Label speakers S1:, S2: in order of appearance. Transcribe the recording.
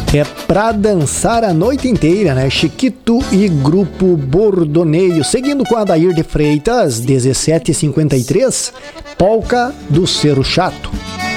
S1: É pra dançar a noite inteira, né? Chiquito e Grupo Bordoneio. Seguindo com Adair de Freitas, 17h53, Polca do Cerro Chato.